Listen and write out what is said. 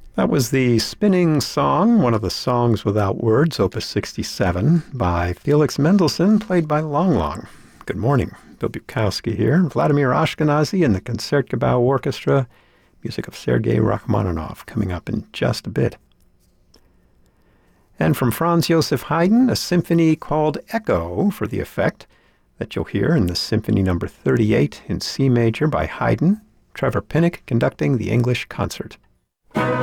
That was the Spinning Song, one of the Songs Without Words, Opus 67, by Felix Mendelssohn, played by Long Long. Good morning. Bill Bukowski here. Vladimir Ashkenazy and the Concertgebouw Orchestra, music of Sergei Rachmaninoff, coming up in just a bit. And from Franz Joseph Haydn, a symphony called Echo for the effect that you'll hear in the Symphony No. 38 in C major by Haydn, Trevor Pinnock conducting the English concert.